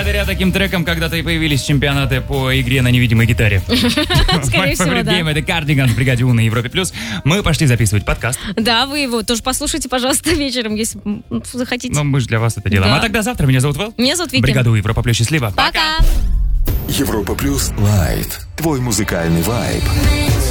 благодаря таким трекам когда-то и появились чемпионаты по игре на невидимой гитаре. Скорее всего, да. Это Cardigan в бригаде У на Европе Плюс. Мы пошли записывать подкаст. Да, вы его тоже послушайте, пожалуйста, вечером, если захотите. Ну, мы же для вас это делаем. Да. А тогда завтра. Меня зовут Вэл. Меня зовут Вики. Бригаду Европа Плюс. Счастливо. Пока. Европа Плюс Лайт. Твой музыкальный вайб.